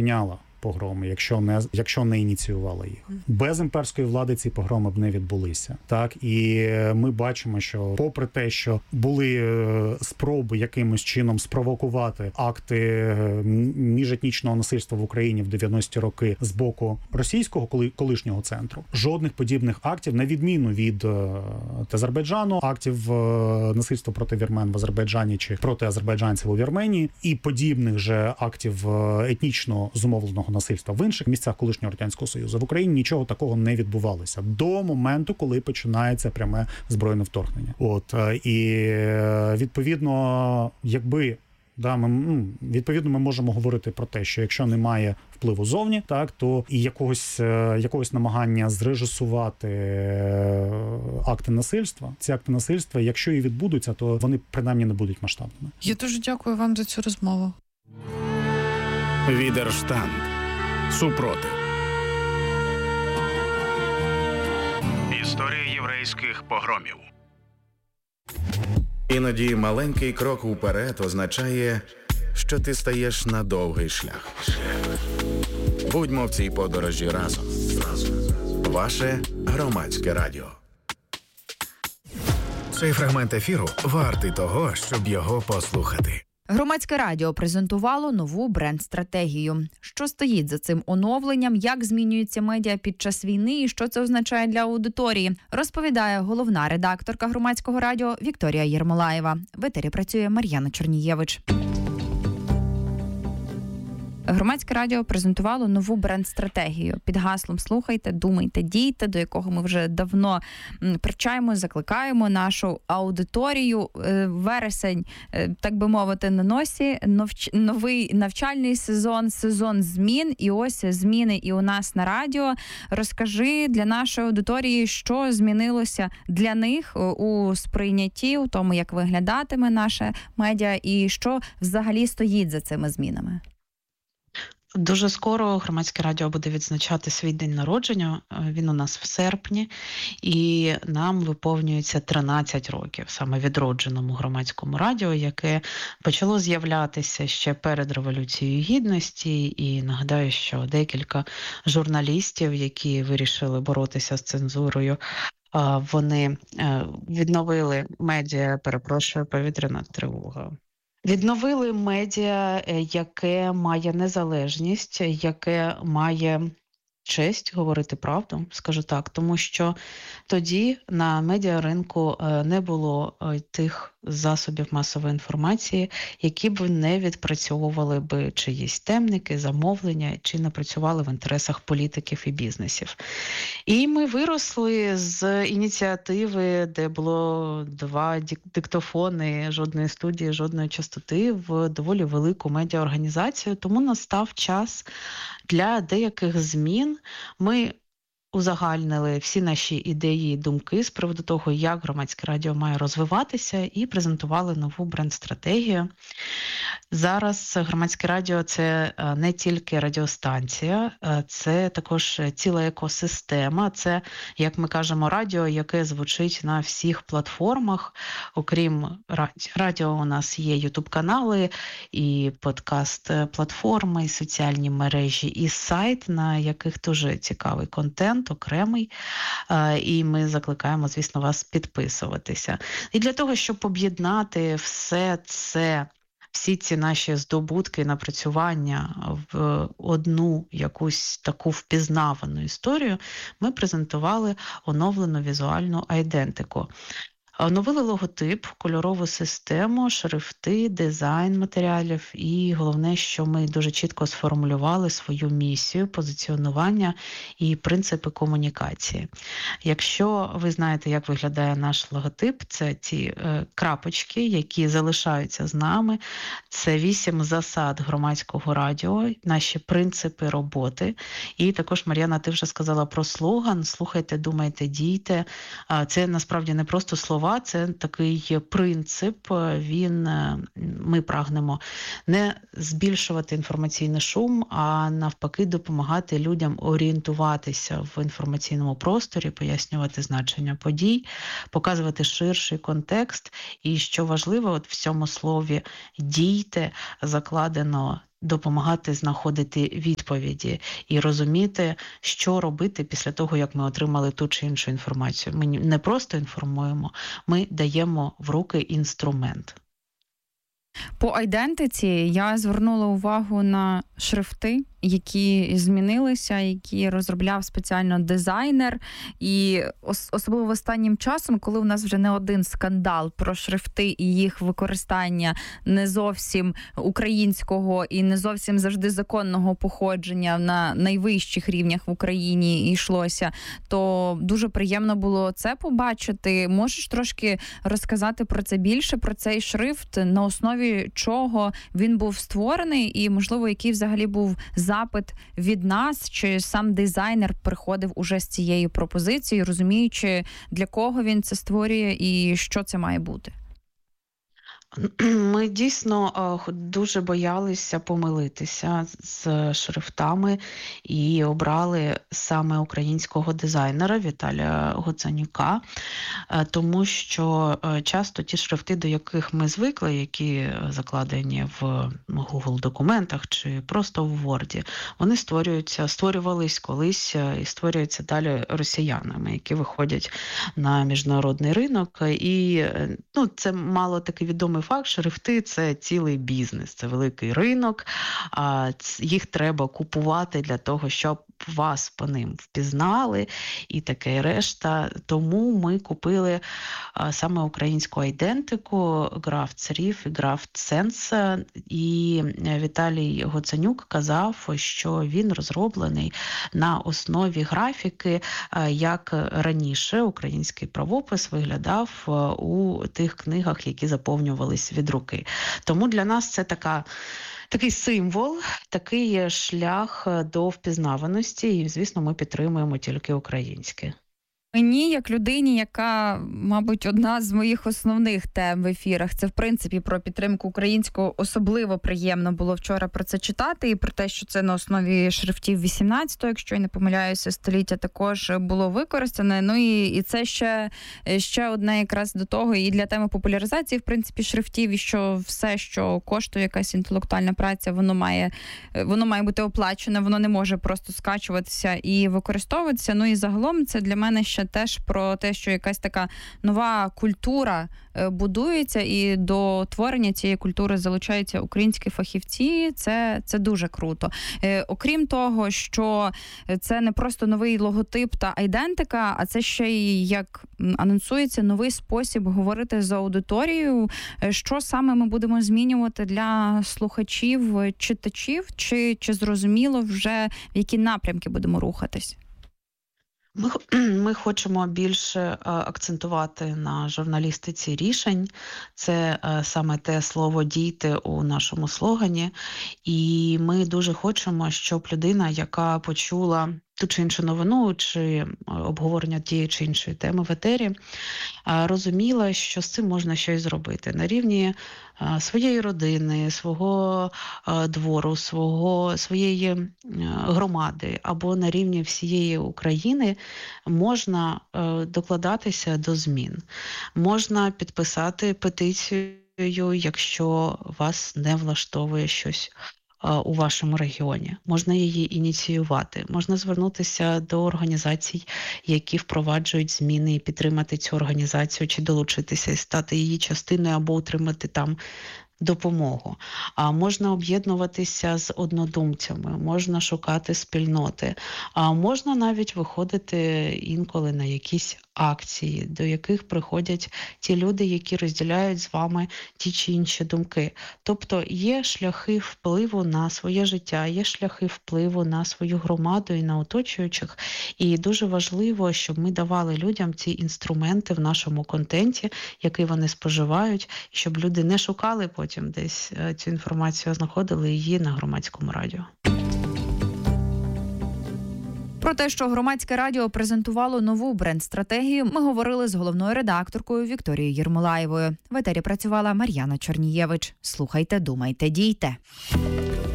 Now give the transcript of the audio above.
вчиняла погроми, якщо не ініціювала їх. Без імперської влади ці погроми б не відбулися. Так, і ми бачимо, що попри те, що були спроби якимось чином спровокувати акти міжетнічного насильства в Україні в 90-ті роки з боку російського колишнього центру, жодних подібних актів, на відміну від Азербайджану, актів насильства проти вірмен в Азербайджані чи проти азербайджанців у Вірменії, і подібних же актів етнічно зумовленого насильства в інших місцях колишнього Радянського Союзу. В Україні нічого такого не відбувалося до моменту, коли починається пряме збройне вторгнення. І відповідно, відповідно, ми можемо говорити про те, що якщо немає впливу зовні, так, то і якогось намагання зрежисувати акти насильства, ці акти насильства, якщо і відбудуться, то вони принаймні не будуть масштабними. Я дуже дякую вам за цю розмову. Відерштанд. Супротив. Історія єврейських погромів. Іноді маленький крок уперед означає, що ти стаєш на довгий шлях. Будьмо в цій подорожі разом. Ваше Громадське радіо. Цей фрагмент ефіру вартий того, щоб його послухати. Громадське радіо презентувало нову бренд-стратегію. Що стоїть за цим оновленням, як змінюються медіа під час війни і що це означає для аудиторії, розповідає головна редакторка Громадського радіо Вікторія Єрмолаєва. В етері працює Мар'яна Чорнієвич. Громадське радіо презентувало нову бренд-стратегію під гаслом «Слухайте, думайте, дійте», до якого ми вже давно привчаємо, закликаємо нашу аудиторію. Вересень, так би мовити, на носі, новий навчальний сезон змін, і ось зміни і у нас на радіо. Розкажи для нашої аудиторії, що змінилося для них у сприйнятті, у тому, як виглядатиме наше медіа, і що взагалі стоїть за цими змінами. Дуже скоро Громадське радіо буде відзначати свій день народження, він у нас в серпні, і нам виповнюється 13 років, саме відродженому Громадському радіо, яке почало з'являтися ще перед Революцією Гідності, і нагадаю, що декілька журналістів, які вирішили боротися з цензурою, вони відновили медіа, повітряна тривога. Відновили медіа, яке має незалежність, яке має честь говорити правду, скажу так, тому що тоді на медіаринку не було тих засобів масової інформації, які б не відпрацьовували б чиїсь темники, замовлення, чи не працювали в інтересах політиків і бізнесів. І ми виросли з ініціативи, де було 2 диктофони, жодної студії, жодної частоти, в доволі велику медіаорганізацію, тому настав час для деяких змін. Ми узагальнили всі наші ідеї і думки з приводу того, як Громадське радіо має розвиватися, і презентували нову бренд-стратегію. Зараз Громадське радіо – це не тільки радіостанція, це також ціла екосистема, це, як ми кажемо, радіо, яке звучить на всіх платформах. Окрім радіо, у нас є ютуб-канали, і подкаст-платформи, і соціальні мережі, і сайт, на яких дуже цікавий контент, окремий, і ми закликаємо, звісно, вас підписуватися. І для того, щоб об'єднати все це, всі ці наші здобутки і напрацювання в одну якусь таку впізнавану історію, ми презентували оновлену візуальну айдентику. Оновили логотип, кольорову систему, шрифти, дизайн матеріалів і головне, що ми дуже чітко сформулювали свою місію, позиціонування і принципи комунікації. Якщо ви знаєте, як виглядає наш логотип, це ці крапочки, які залишаються з нами, це 8 засад Громадського радіо, наші принципи роботи. І також, Мар'яна, ти вже сказала про слоган «Слухайте, думайте, дійте». Це насправді не просто слова, це такий принцип, ми прагнемо не збільшувати інформаційний шум, а навпаки допомагати людям орієнтуватися в інформаційному просторі, пояснювати значення подій, показувати ширший контекст. І що важливо, от в цьому слові «дійте» закладено допомагати знаходити відповіді і розуміти, що робити після того, як ми отримали ту чи іншу інформацію. Ми не просто інформуємо, ми даємо в руки інструмент. По айдентиці я звернула увагу на шрифти, які змінилися, які розробляв спеціально дизайнер. І особливо останнім часом, коли у нас вже не один скандал про шрифти і їх використання не зовсім українського і не зовсім завжди законного походження на найвищих рівнях в Україні йшлося, то дуже приємно було це побачити. Можеш трошки розказати про це більше, про цей шрифт, на основі чого він був створений і, можливо, який взагалі був запит від нас, чи сам дизайнер приходив уже з цією пропозицією, розуміючи, для кого він це створює і що це має бути? Ми дійсно дуже боялися помилитися з шрифтами і обрали саме українського дизайнера Віталія Гоцанюка, тому що часто ті шрифти, до яких ми звикли, які закладені в Google документах чи просто в Word, вони створювались колись і створюються далі росіянами, які виходять на міжнародний ринок. І це мало такий відомий факт, шрифти – це цілий бізнес, це великий ринок, їх треба купувати для того, щоб вас по ним впізнали і таке решта. Тому ми купили саме українську айдентику Graft-Serif і Graft-Sense, і Віталій Гоцанюк казав, що він розроблений на основі графіки, як раніше український правопис виглядав у тих книгах, які заповнювались від руки. Тому для нас це такий символ, такий шлях до впізнаваності, і, звісно, ми підтримуємо тільки українське. Мені, як людині, яка, мабуть, одна з моїх основних тем в ефірах, це, в принципі, про підтримку українського, особливо приємно було вчора про це читати, і про те, що це на основі шрифтів 18-го, якщо я не помиляюся, століття також було використане. Ну і це ще одне якраз до того, і для теми популяризації, в принципі, шрифтів, і що все, що коштує якась інтелектуальна праця, воно має бути оплачене, воно не може просто скачуватися і використовуватися. Ну і загалом це для мене ще теж про те, що якась така нова культура будується, і до творення цієї культури залучаються українські фахівці. Це дуже круто. Окрім того, що це не просто новий логотип та айдентика, а це ще й, як анонсується, новий спосіб говорити з аудиторією. Що саме ми будемо змінювати для слухачів, читачів, чи зрозуміло вже, в які напрямки будемо рухатись? Ми хочемо більше акцентувати на журналістиці рішень. Це саме те слово «дійте» у нашому слогані. І ми дуже хочемо, щоб людина, яка почула ту чи іншу новину, чи обговорення тієї чи іншої теми в етері, розуміла, що з цим можна щось зробити на рівні своєї родини, свого двору, своєї громади або на рівні всієї України. Можна докладатися до змін. Можна підписати петицію, якщо вас не влаштовує щось у вашому регіоні. Можна її ініціювати, можна звернутися до організацій, які впроваджують зміни, і підтримати цю організацію, чи долучитися і стати її частиною, або отримати там допомогу. А можна об'єднуватися з однодумцями, можна шукати спільноти, а можна навіть виходити інколи на якісь акції, до яких приходять ті люди, які розділяють з вами ті чи інші думки. Тобто є шляхи впливу на своє життя, є шляхи впливу на свою громаду і на оточуючих. І дуже важливо, щоб ми давали людям ці інструменти в нашому контенті, який вони споживають, і щоб люди не шукали потім десь цю інформацію, а знаходили її на Громадському радіо. Про те, що Громадське радіо презентувало нову бренд-стратегію, ми говорили з головною редакторкою Вікторією Єрмолаєвою. В етері працювала Мар'яна Чорнієвич. Слухайте, думайте, дійте.